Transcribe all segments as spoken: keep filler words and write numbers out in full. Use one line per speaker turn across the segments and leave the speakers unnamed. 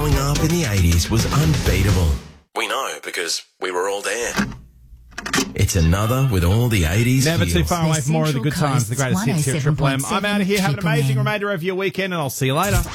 growing up in the eighties was unbeatable. We know because we were all there. It's another with all the eighties
Never
feels.
too far away from more of the good times, the greatest hits here at Triple M. I'm out of here. Have an amazing remainder of your weekend, and I'll see you later.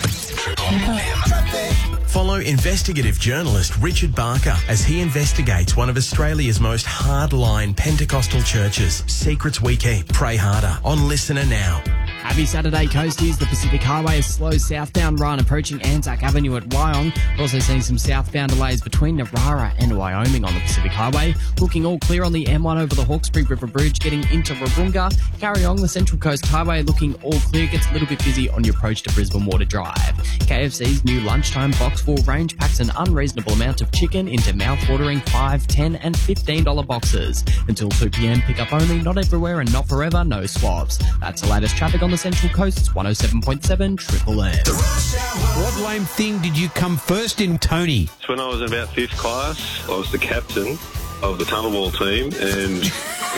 Follow investigative journalist Richard Barker as he investigates one of Australia's most hardline Pentecostal churches. Secrets we keep. Pray harder. On Listener now.
Happy Saturday, Coasties. The Pacific Highway is slow southbound run approaching Anzac Avenue at Wyong. We're also seeing some southbound delays between Narara and Wyoming on the Pacific Highway. Looking all clear on the M one over the Hawkesbury River Bridge, getting into Wahroonga. Carry on the Central Coast Highway, looking all clear. Gets a little bit busy on your approach to Brisbane Water Drive. K F C's new lunchtime box full range packs an unreasonable amount of chicken into mouth-watering five, ten and fifteen dollar boxes. Until two p.m, pick up only, not everywhere and not forever, no swaps. That's the latest traffic on the Central Coast, one oh seven point seven Triple M.
What lame thing did you come first in, Tony?
It's when I was in about fifth class. I was the captain of the tunnel ball team, and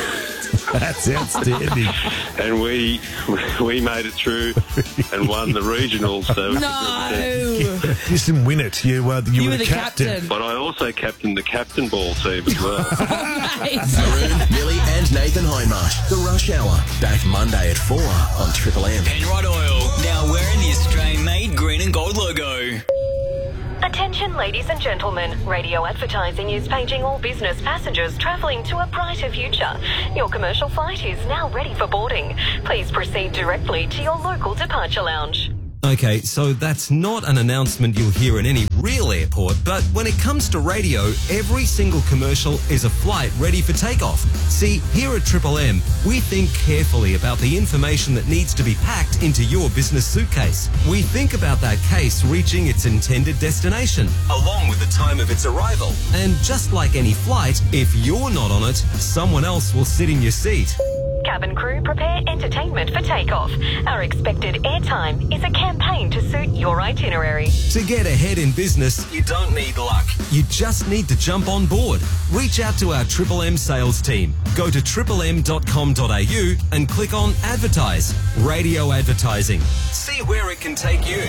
that's outstanding.
And we we made it through and won the regionals. So
no,
you didn't win it. You were you,
you
were,
were
the,
the
captain.
captain.
But I also captained the captain ball team as well.
Maroon, Millie and Nathan Hindmarsh. The Rush Hour. Back Monday at four on Triple M.
Penrite Oil. Now wearing the Australian-made green and gold logo.
Attention, ladies and gentlemen. Radio advertising is paging all business passengers travelling to a brighter future. Your commercial flight is now ready for boarding. Please proceed directly to your local departure lounge.
Okay, so that's not an announcement you'll hear in any real airport, but when it comes to radio, every single commercial is a flight ready for takeoff. See, here at Triple M, we think carefully about the information that needs to be packed into your business suitcase. We think about that case reaching its intended destination, along with the time of its arrival. And just like any flight, if you're not on it, someone else will sit in your seat.
Cabin crew, prepare entertainment for takeoff. Our expected airtime is a campaign to suit your itinerary.
To get ahead in business, you don't need luck. You just need to jump on board. Reach out to our Triple M sales team. Go to triple m dot com dot a u and click on Advertise. Radio advertising. See where it can take you.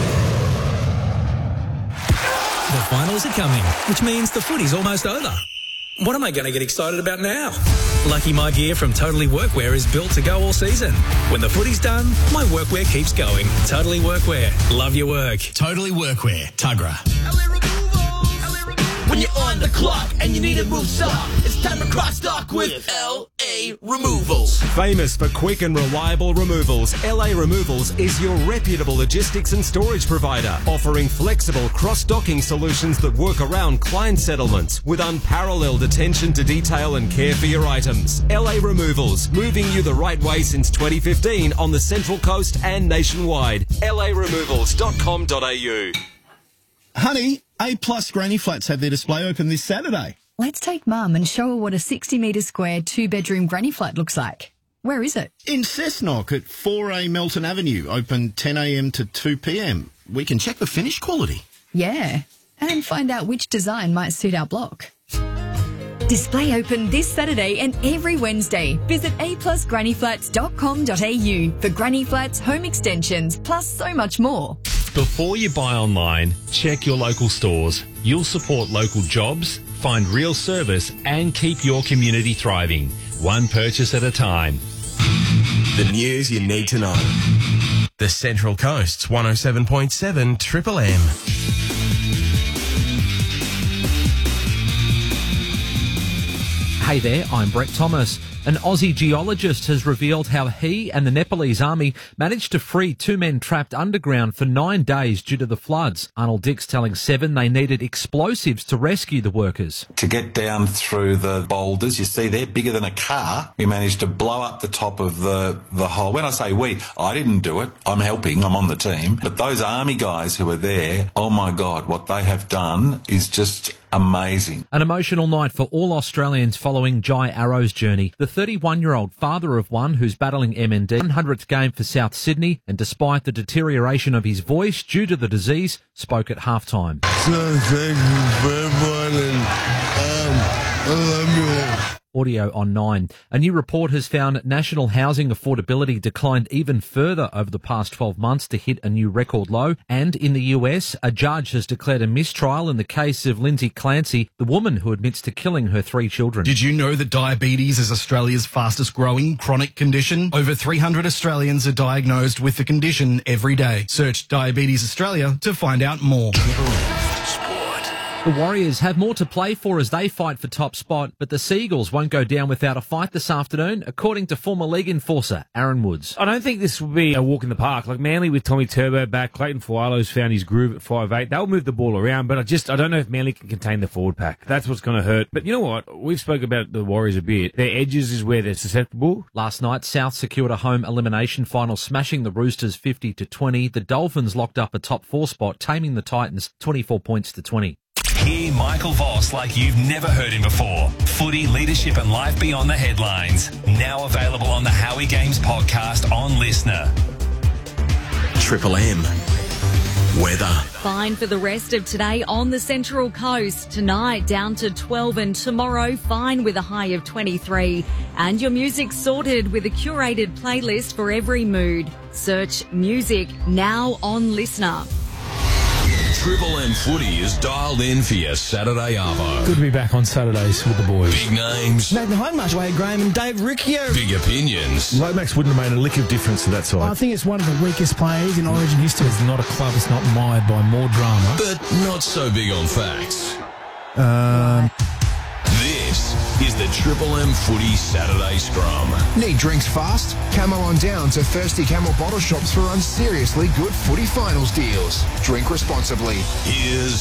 The finals are coming, which means the footy's almost over. What am I going to get excited about now? Lucky My Gear from Totally Workwear is built to go all season. When the footy's done, my workwear keeps going. Totally Workwear. Love your work.
Totally Workwear. Tugra.
When you're on the clock and you need to move sock, it's time to cross stock with L A Removals.
Famous for quick and reliable removals, L A Removals is your reputable logistics and storage provider, offering flexible cross-docking solutions that work around client settlements with unparalleled attention to detail and care for your items. L A Removals, moving you the right way since twenty fifteen on the Central Coast and nationwide. L A removals dot com dot a u.
Honey, A Plus Granny Flats have their display open this Saturday.
Let's take Mum and show her what a sixty metre square two-bedroom granny flat looks like. Where is it?
In Cessnock at four A Melton Avenue, open ten a m to two p m. We can check the finish quality.
Yeah, and find out which design might suit our block. Display open this Saturday and every Wednesday. Visit a plus granny flats dot com dot a u for granny flats, home extensions, plus so much more.
Before you buy online, check your local stores. You'll support local jobs, find real service and keep your community thriving. One purchase at a time.
The news you need to know. The Central Coast's one oh seven point seven Triple M.
Hey there, I'm Brett Thomas. An Aussie geologist has revealed how he and the Nepalese army managed to free two men trapped underground for nine days due to the floods. Arnold Dix telling Seven they needed explosives to rescue the workers.
To get down through the boulders, you see they're bigger than a car. We managed to blow up the top of the, the hole. When I say we, I didn't do it. I'm helping. I'm on the team. But those army guys who were there, oh my God, what they have done is just amazing.
An emotional night for all Australians following Jai Arrow's journey. The thirty-one-year-old father of one who's battling M N D, one hundredth game for South Sydney, and despite the deterioration of his voice due to the disease, spoke at halftime.
So thank you for everyone, and um,
Audio on nine. A new report has found national housing affordability declined even further over the past twelve months to hit a new record low. And in the U S, a judge has declared a mistrial in the case of Lindsay Clancy, the woman who admits to killing her three children.
Did you know that diabetes is Australia's fastest growing chronic condition? Over three hundred Australians are diagnosed with the condition every day. Search Diabetes Australia to find out more.
The Warriors have more to play for as they fight for top spot, but the Seagulls won't go down without a fight this afternoon, according to former league enforcer Aaron Woods.
I don't think this will be a walk in the park. Like Manly with Tommy Turbo back, Clayton Fualo's found his groove at five eight. They'll move the ball around, but I just I don't know if Manly can contain the forward pack. That's what's going to hurt. But you know what? We've spoken about the Warriors a bit. Their edges is where they're susceptible.
Last night, South secured a home elimination final, smashing the Roosters fifty to twenty. The Dolphins locked up a top four spot, taming the Titans twenty-four points to twenty.
Hear Michael Voss like you've never heard him before. Footy, leadership and life beyond the headlines. Now available on the Howie Games podcast on Listener.
Triple M. Weather.
Fine for the rest of today on the Central Coast. Tonight down to twelve and tomorrow fine with a high of twenty-three. And your music sorted with a curated playlist for every mood. Search music now on Listener.
Triple M Footy is dialed in for your Saturday arvo.
Good to be back on Saturdays with the boys.
Big names.
Nathan Hindmarsh, Wade Graham and Dave Riccio.
Big opinions.
Lomax wouldn't have made a lick of difference to that side.
I think it's one of the weakest players in Origin history.
It's not a club that's not mired by more drama.
But not so big on facts.
Um...
This is the Triple M Footy Saturday Scrum.
Need drinks fast? Camel on down to Thirsty Camel bottle shops for unseriously good footy finals deals. Drink responsibly.
Here's